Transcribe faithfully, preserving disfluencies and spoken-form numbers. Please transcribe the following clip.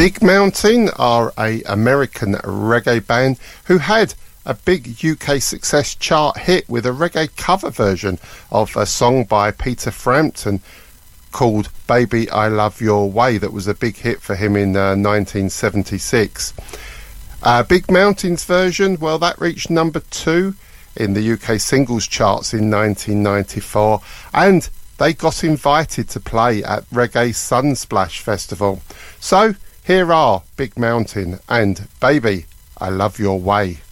Big Mountain are a American reggae band who had a big U K success chart hit with a reggae cover version of a song by Peter Frampton called Baby I Love Your Way that was a big hit for him in uh, nineteen seventy-six. Uh, Big Mountain's version, well, that reached number two in the U K singles charts in nineteen ninety-four, and they got invited to play at Reggae Sunsplash Festival. So here are Big Mountain and Baby I Love Your Way.